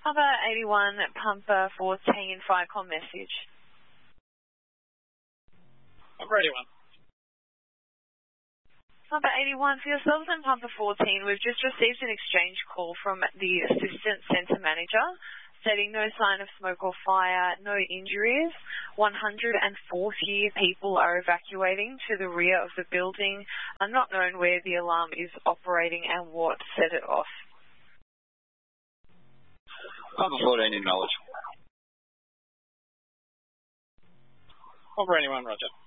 Papa 81, Pumper 14, Firecom message. Pumper 81. Pumper 81, for yourselves and Pumper 14, we've just received an exchange call from the Assistant Centre Manager stating no sign of smoke or fire, no injuries. 140 people are evacuating to the rear of the building. Not known where the alarm is operating and what set it off. Pumper 14 in knowledge. Pumper 81, roger.